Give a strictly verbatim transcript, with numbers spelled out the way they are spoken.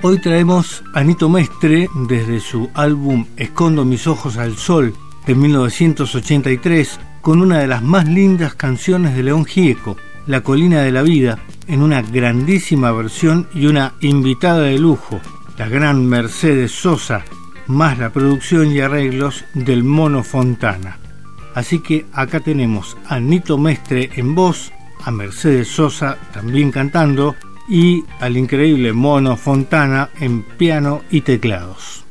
Hoy traemos a Nito Mestre desde su álbum Escondo mis ojos al sol de mil novecientos ochenta y tres con una de las más lindas canciones de León Gieco, La colina de la vida, en una grandísima versión y una invitada de lujo, la gran Mercedes Sosa, más la producción y arreglos del Mono Fontana. Así que acá tenemos a Nito Mestre en voz, a Mercedes Sosa también cantando y al increíble Mono Fontana en piano y teclados.